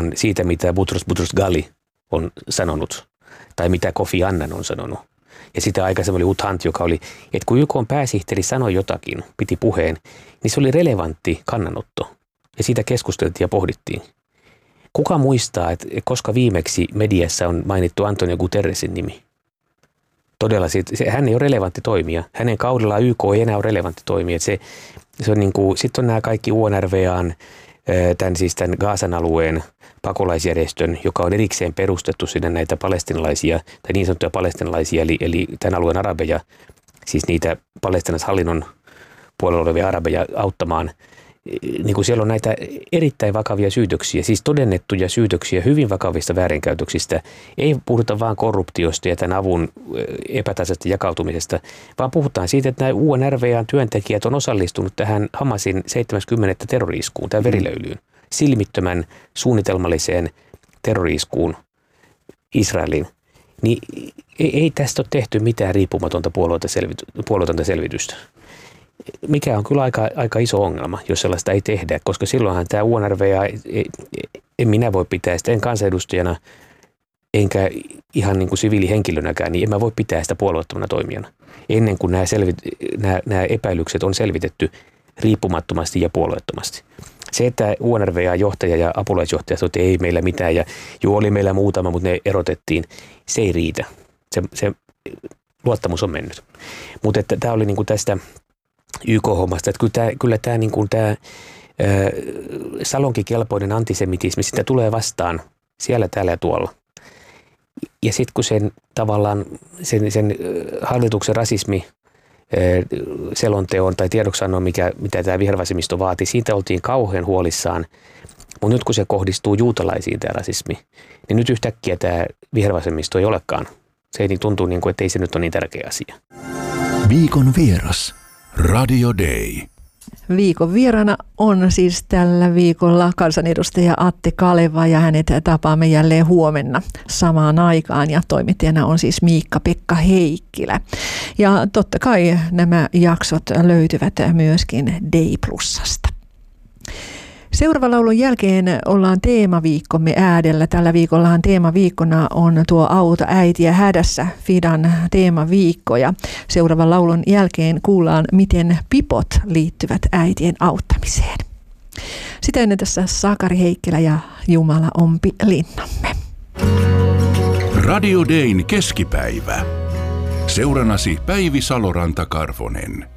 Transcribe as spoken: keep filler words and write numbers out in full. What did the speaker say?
vaan siitä, mitä Boutros Boutros-Ghali on sanonut tai mitä Kofi Annan on sanonut. Ja sitä aikaisemmin oli U Thant, joka oli, että kun Y K:n pääsihteeri sanoi jotakin, piti puheen, niin se oli relevantti kannanotto. Ja siitä keskusteltiin ja pohdittiin. Kuka muistaa, että koska viimeksi mediassa on mainittu Antonio Guterresin nimi? Todella, se, hän ei ole relevantti toimija. Hänen kaudellaan Y K ei enää ole relevantti toimija. Se, se on niin kuin, sitten on nämä kaikki U N R W A:n, tämän, siis tämän Gazan alueen pakolaisjärjestön, joka on erikseen perustettu sinne näitä palestinalaisia, tai niin sanottuja palestinalaisia, eli, eli tämän alueen arabeja, siis niitä palestinaishallinnon puolella olevia arabeja auttamaan. Niin kuin siellä on näitä erittäin vakavia syytöksiä, siis todennettuja syytöksiä hyvin vakavista väärinkäytöksistä. Ei puhuta vain korruptiosta ja tämän avun epätasaisesta jakautumisesta, vaan puhutaan siitä, että nämä U N R W A:n työntekijät on osallistunut tähän Hamasin seitsemäskymmenes terrori-iskuun, tähän verilöylyyn, silmittömän suunnitelmalliseen terrori-iskuun Israelin. Niin ei, ei tästä ole tehty mitään riippumatonta puolueetonta selvitystä. Mikä on kyllä aika, aika iso ongelma, jos sellaista ei tehdä, koska silloinhan tämä U N R W A, en minä voi pitää sitä, en kansanedustajana, enkä ihan niin kuin siviilihenkilönäkään, niin en mä voi pitää sitä puolueettomana toimijana, ennen kuin nämä, selvi, nämä, nämä epäilykset on selvitetty riippumattomasti ja puolueettomasti. Se, että U N R W A-johtaja ja apulaisjohtaja sanoi, että ei meillä mitään, ja joo, oli meillä muutama, mutta ne erotettiin, se ei riitä. Se, se luottamus on mennyt. Mutta tämä oli niin kuin tästä Y K-hommasta, että kyllä tämä, kyllä tämä, niin kuin tämä ää, salonkikelpoinen antisemitismi, sitä tulee vastaan siellä, täällä ja tuolla. Ja sitten kun sen tavallaan sen, sen hallituksen rasismi ää, selonteon tai tiedoksiannon, mikä, mitä tämä vihervasemmisto vaati, siitä oltiin kauhean huolissaan. Mutta nyt kun se kohdistuu juutalaisiin tämä rasismi, niin nyt yhtäkkiä tämä vihervasemmisto ei olekaan. Se ei tuntuu niin kuin, että ei se nyt ole niin tärkeä asia. Viikon vieras. Radio Day. Viikon vieraana on siis tällä viikolla kansanedustaja Atte Kaleva ja hänet tapaamme jälleen huomenna samaan aikaan ja toimittajana on siis Miikka-Pekka Heikkilä. Ja totta kai nämä jaksot löytyvät myöskin Day Plusasta. Seuraavan laulun jälkeen ollaan teemaviikkomme äärellä. Tällä viikollahan teemaviikkona on tuo Auta äitiä hädässä Fidan teemaviikko. Ja seuraavan laulun jälkeen kuullaan, miten pipot liittyvät äitien auttamiseen. Sitä ennen tässä Sakari Heikkilä ja Jumala ompi linnamme. Radio Dayn keskipäivä. Seuranasi Päivi Saloranta-Karvonen.